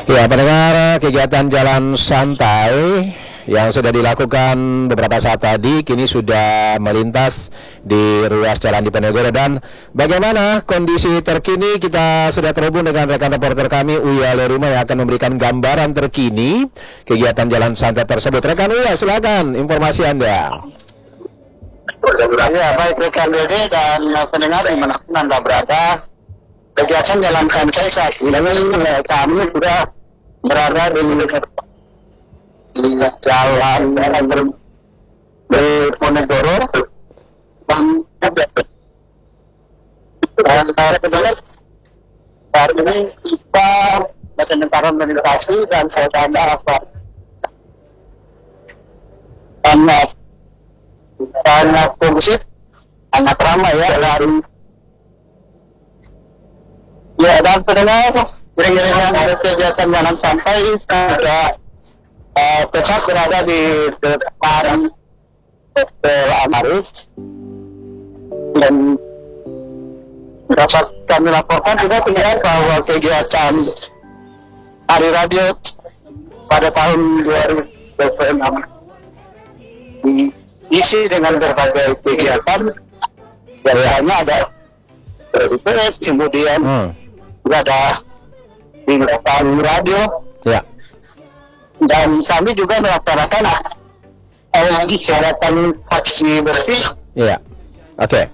Ya, pendengar, kegiatan jalan santai yang sudah dilakukan beberapa saat tadi kini sudah melintas di ruas Jalan Diponegoro. Dan bagaimana kondisi terkini, kita sudah terhubung dengan rekan reporter kami Uya Lerima yang akan memberikan gambaran terkini kegiatan jalan santai tersebut. Rekan Uya, silakan informasi Anda. Ya, baik rekan Dede dan pendengar dimanapun Anda berada, kegiatan jalan santai saat ini kami sudah berada di jalan Diponegoro dan hari ini kita bersementara meditasi dan suasana sangat kondusif, sangat ramai ya dari ya. Dan pendengar, kira-kira kegiatan jalan santai sudah tetap berada di depan Hotel Amaris, dan dapat kami laporkan juga pendengar bahwa kegiatan Hari Radio pada tahun 2026 diisi dengan berbagai kegiatan. Biasanya ada press, kemudian juga ada di depan radio Ya. dan kami juga melaksanakan kegiatan aksi bersih. Iya. Oke.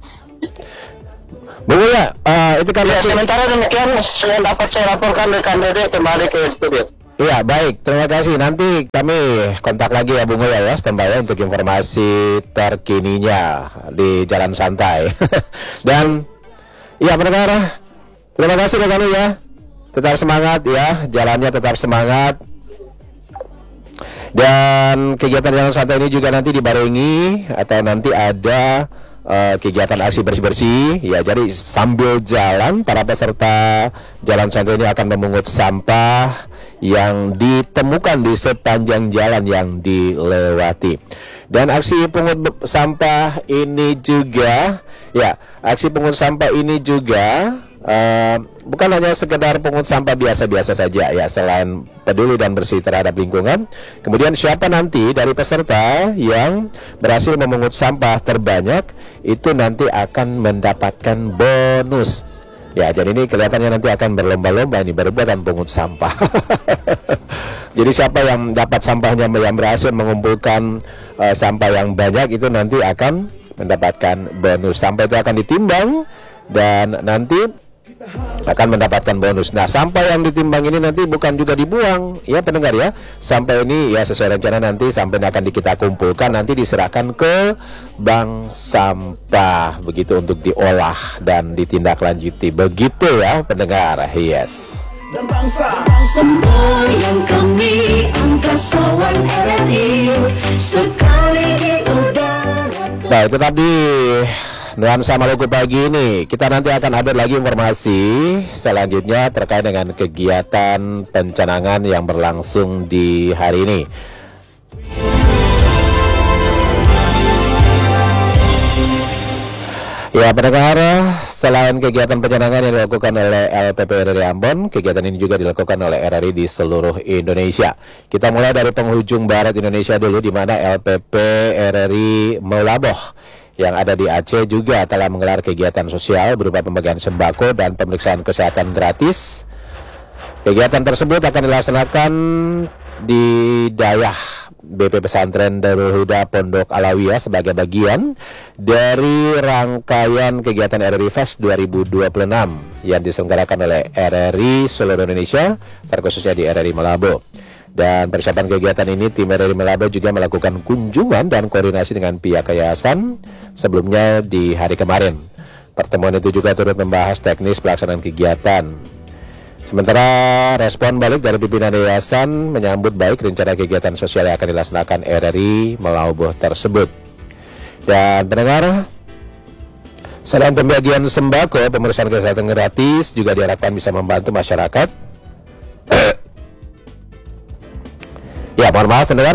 Bu Uya, itu kan Ya, sementara demikian yang dapat saya laporkan rekan Dede kembali ke studio. Iya, baik, terima kasih. Nanti kami kontak lagi ya Bung Uya ya, standby ya, untuk informasi terkininya di jalan santai. Dan ya pendengar, terima kasih rekan Uya. Tetap semangat ya, jalannya tetap semangat. Dan kegiatan jalan santai ini juga nanti dibarengi atau nanti ada kegiatan aksi bersih-bersih ya. Jadi sambil jalan, para peserta jalan santai ini akan memungut sampah yang ditemukan di sepanjang jalan yang dilewati. Dan aksi pungut sampah ini juga ya, aksi pungut sampah ini juga bukan hanya sekedar pungut sampah biasa-biasa saja ya. Selain peduli dan bersih terhadap lingkungan, kemudian siapa nanti dari peserta yang berhasil memungut sampah terbanyak itu nanti akan mendapatkan bonus. Ya, jadi ini kelihatannya nanti akan berlomba-lomba ini berebut dan pungut sampah. Jadi siapa yang dapat sampahnya, yang berhasil mengumpulkan sampah yang banyak itu nanti akan mendapatkan bonus. Sampah itu akan ditimbang dan nanti akan mendapatkan bonus. Nah, sampah yang ditimbang ini nanti bukan juga dibuang ya pendengar ya. Sampah ini ya sesuai rencana nanti sampah akan kita kumpulkan, nanti diserahkan ke bank sampah begitu untuk diolah dan ditindaklanjuti. Begitu ya pendengar. Yes. Dan bangsa semua yang kami angkasawan RRI sekali di udara. Nah, itu tadi nuansa Maluku pagi ini. Kita nanti akan update lagi informasi selanjutnya terkait dengan kegiatan pencanangan yang berlangsung di hari ini. Ya pendengar, selain kegiatan pencanangan yang dilakukan oleh LPP RRI Ambon, kegiatan ini juga dilakukan oleh RRI di seluruh Indonesia. Kita mulai dari penghujung barat Indonesia dulu, di mana LPP RRI Melaboh yang ada di Aceh juga telah menggelar kegiatan sosial berupa pembagian sembako dan pemeriksaan kesehatan gratis. Kegiatan tersebut akan dilaksanakan di Dayah BP Pesantren Darul Huda Pondok Alawiyah sebagai bagian dari rangkaian kegiatan RRI Fest 2026 yang diselenggarakan oleh RRI seluruh Indonesia, terkhususnya di RRI Malabo. Dan persiapan kegiatan ini, tim RRI Malabo juga melakukan kunjungan dan koordinasi dengan pihak yayasan sebelumnya di hari kemarin. Pertemuan itu juga turut membahas teknis pelaksanaan kegiatan. Sementara respon balik dari pimpinan yayasan menyambut baik rencana kegiatan sosial yang akan dilaksanakan RRI Malabo tersebut. Dan pendengar, selain pembagian sembako, pemeriksaan kesehatan gratis juga diharapkan bisa membantu masyarakat. Ya, mohon maaf pendengar,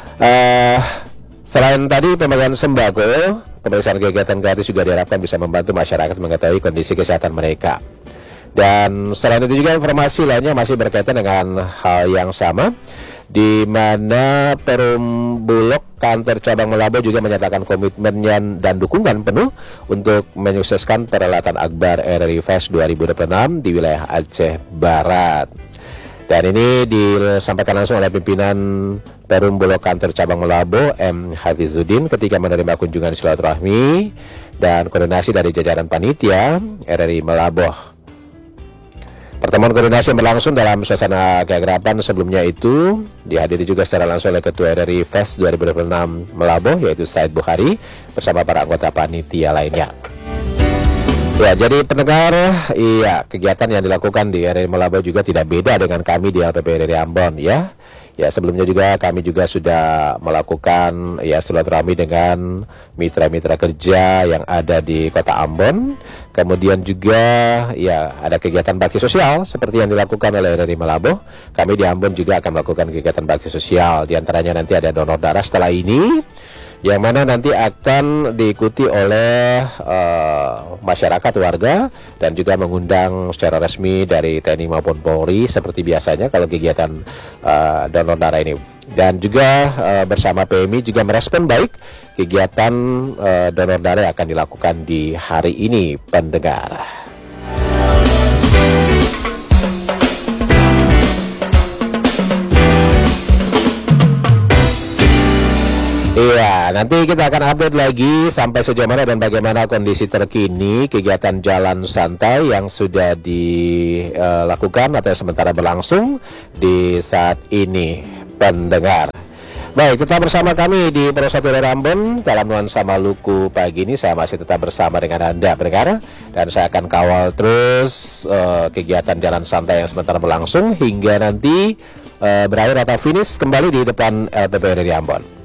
selain tadi pembagian sembako, pemeriksaan kegiatan gratis juga diharapkan bisa membantu masyarakat mengetahui kondisi kesehatan mereka. Dan selain itu juga informasi lainnya masih berkaitan dengan hal yang sama, di mana Perum Bulog kantor cabang Melabo juga menyatakan komitmennya dan dukungan penuh untuk menyukseskan perhelatan Akbar RRI Fest 2026 di wilayah Aceh Barat. Dan ini disampaikan langsung oleh pimpinan Perum Bulog kantor cabang Melabo M. Hafizuddin ketika menerima kunjungan silaturahmi dan koordinasi dari jajaran panitia RRI Melabo. Pertemuan koordinasi yang berlangsung dalam suasana keakraban sebelumnya itu dihadiri juga secara langsung oleh Ketua RRI Fest 2026 Melabo, yaitu Said Bukhari, bersama para anggota panitia lainnya. Ya, jadi pendengar, iya, kegiatan yang dilakukan di RRI Melabo juga tidak beda dengan kami di LPP RRI Ambon, ya. Ya, sebelumnya juga kami juga sudah melakukan ya silaturahmi dengan mitra-mitra kerja yang ada di Kota Ambon. Kemudian juga ya ada kegiatan bakti sosial seperti yang dilakukan oleh RRI Melabo. Kami di Ambon juga akan melakukan kegiatan bakti sosial. Di antaranya nanti ada donor darah setelah ini, yang mana nanti akan diikuti oleh masyarakat, warga, dan juga mengundang secara resmi dari TNI maupun Polri seperti biasanya kalau kegiatan donor darah ini. Dan juga bersama PMI juga merespon baik kegiatan donor darah yang akan dilakukan di hari ini, pendengar. Iya, nanti kita akan update lagi sampai sejauh mana dan bagaimana kondisi terkini kegiatan jalan santai yang sudah dilakukan atau sementara berlangsung di saat ini, pendengar. Baik, tetap bersama kami di Pro 1 RRI Ambon dalam nuansa Maluku pagi ini. Saya masih tetap bersama dengan Anda, pendengar, dan saya akan kawal terus kegiatan jalan santai yang sementara berlangsung hingga nanti berakhir atau finish kembali di depan LPP RRI Ambon.